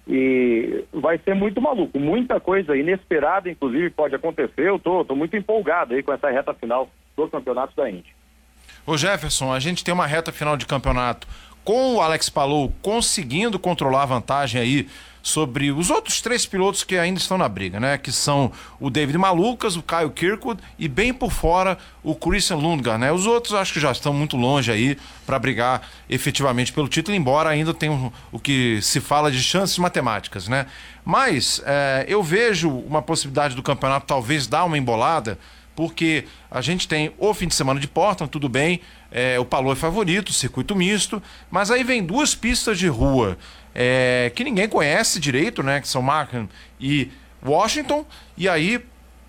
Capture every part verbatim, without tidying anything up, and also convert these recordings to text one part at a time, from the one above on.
e vai ser muito maluco, muita coisa inesperada, inclusive, pode acontecer. Eu tô, tô muito empolgado aí com essa reta final do Campeonato da Indy. Ô Jefferson, a gente tem uma reta final de campeonato com o Alex Palou conseguindo controlar a vantagem aí sobre os outros três pilotos que ainda estão na briga, né? Que são o David Malukas, o Kyle Kirkwood e bem por fora o Christian Lundgaard, né? Os outros acho que já estão muito longe aí para brigar efetivamente pelo título, embora ainda tenham o que se fala de chances matemáticas, né? Mas é, eu vejo uma possibilidade do campeonato talvez dar uma embolada, porque a gente tem o fim de semana de Portland, tudo bem, é, o Palou é favorito, circuito misto, mas aí vem duas pistas de rua é, que ninguém conhece direito, né, que são Markham e Washington, e aí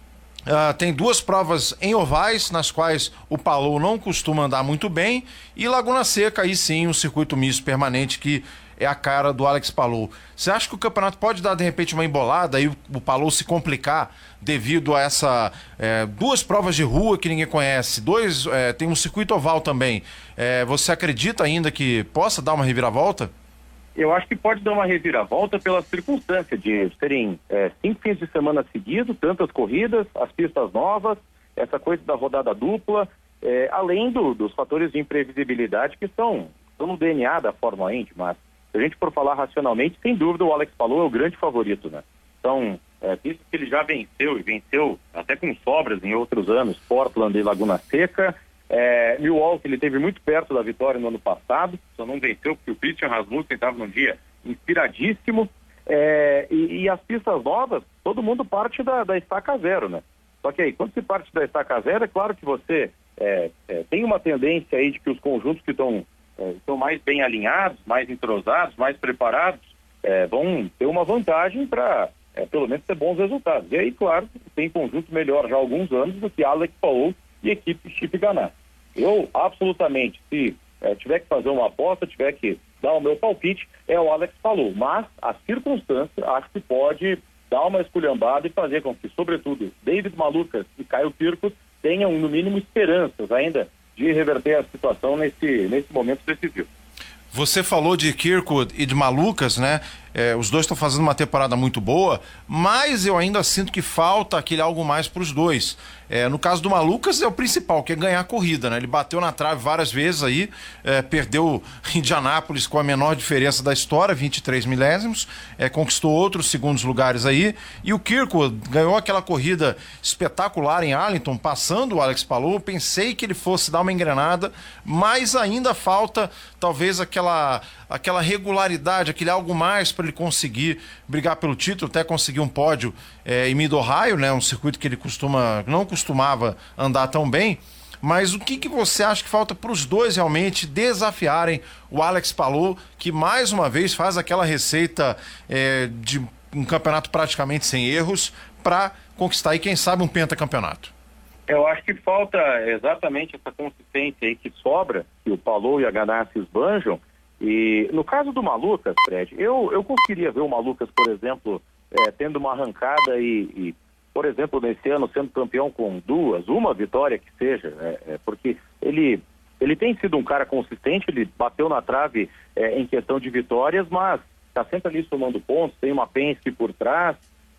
uh, tem duas provas em ovais, nas quais o Palou não costuma andar muito bem, e Laguna Seca, aí sim, um circuito misto permanente que é a cara do Alex Palou. Você acha que o campeonato pode dar, de repente, uma embolada e o Palou se complicar devido a essa é, duas provas de rua que ninguém conhece, dois, é, tem um circuito oval também. É, você acredita ainda que possa dar uma reviravolta? Eu acho que pode dar uma reviravolta pela circunstância de serem é, cinco fins de semana seguidos, tantas corridas, as pistas novas, essa coisa da rodada dupla, é, além do, dos fatores de imprevisibilidade que são, são no D N A da Fórmula Indy, mas se a gente for falar racionalmente, sem dúvida o Alex Palou é o grande favorito, né? Então, é, visto que ele já venceu, e venceu até com sobras em outros anos, Portland e Laguna Seca, é, Milwaukee ele teve muito perto da vitória no ano passado, só não venceu porque o Christian Rasmussen estava num dia inspiradíssimo, é, e, e as pistas novas, todo mundo parte da, da estaca zero, né? Só que aí, quando se parte da estaca zero, é claro que você é, é, tem uma tendência aí de que os conjuntos que estão É, estão mais bem alinhados, mais entrosados, mais preparados, é, vão ter uma vantagem para, é, pelo menos, ter bons resultados. E aí, claro, tem conjunto melhor já há alguns anos do que Alex Palou e equipe Chip Ganassi. Eu, absolutamente, se é, tiver que fazer uma aposta, tiver que dar o meu palpite, é o Alex Palou. Mas, a circunstância, acho que pode dar uma esculhambada e fazer com que, sobretudo, David Malukas e Kyle Kirkwood tenham, no mínimo, esperanças ainda de reverter a situação nesse, nesse momento decisivo. Você falou de Kirkwood e de Malukas, né? É, os dois estão fazendo uma temporada muito boa, mas eu ainda sinto que falta aquele algo mais para os dois. É, no caso do Malukas é o principal, que é ganhar a corrida, né? Ele bateu na trave várias vezes aí, é, perdeu Indianápolis com a menor diferença da história, vinte e três milésimos, é, conquistou outros segundos lugares aí, e o Kirkwood ganhou aquela corrida espetacular em Arlington, passando o Alex Palou. Pensei que ele fosse dar uma engrenada, mas ainda falta talvez aquela, aquela regularidade, aquele algo mais para ele conseguir brigar pelo título, até conseguir um pódio é, em Mid-Ohio, né? Um circuito que ele costuma, não costumava andar tão bem. Mas o que, que você acha que falta para os dois realmente desafiarem o Alex Palou, que mais uma vez faz aquela receita é, de um campeonato praticamente sem erros, para conquistar aí, quem sabe, um pentacampeonato? Eu acho que falta exatamente essa consistência aí que sobra, que o Palou e a Ganassi esbanjam. E no caso do Malukas, Fred, eu, eu conseguiria ver o Malukas, por exemplo, é, tendo uma arrancada e, e, por exemplo, nesse ano sendo campeão com duas, uma vitória que seja, é, é, porque ele, ele tem sido um cara consistente, ele bateu na trave é, em questão de vitórias, mas está sempre ali somando pontos, tem uma Penske por trás,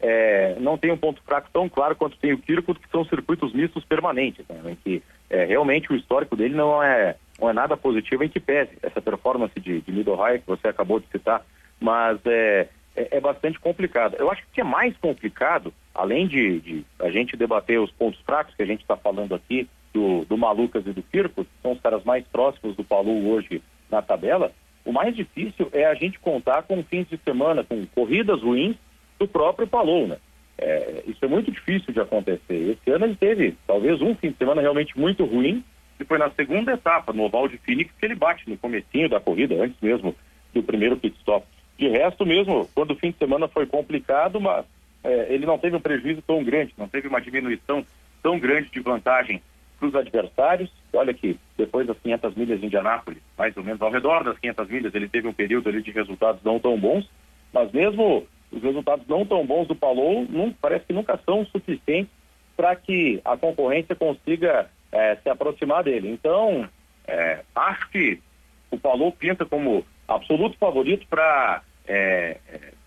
é, não tem um ponto fraco tão claro quanto tem o Kirkwood, que são circuitos mistos permanentes, né, em que é, realmente o histórico dele não é... não é nada positivo em que pese essa performance de, de Mid-Ohio que você acabou de citar, mas é, é, é bastante complicado. Eu acho que o que é mais complicado, além de, de a gente debater os pontos fracos que a gente está falando aqui, do, do Malukas e do Kirkwood, que são os caras mais próximos do Palou hoje na tabela, o mais difícil é a gente contar com fins de semana, com corridas ruins do próprio Palou, né? É, isso é muito difícil de acontecer. Esse ano ele teve talvez um fim de semana realmente muito ruim, e foi na segunda etapa, no oval de Phoenix, que ele bate no comecinho da corrida, antes mesmo do primeiro pit stop. De resto mesmo, quando o fim de semana foi complicado, mas é, ele não teve um prejuízo tão grande, não teve uma diminuição tão grande de vantagem para os adversários. Olha que depois das quinhentas milhas de Indianápolis, mais ou menos ao redor das quinhentas milhas, ele teve um período ali de resultados não tão bons, mas mesmo os resultados não tão bons do Palou, não, parece que nunca são suficientes para que a concorrência consiga É, se aproximar dele. Então, é, acho que o Palou pinta como absoluto favorito para é, é,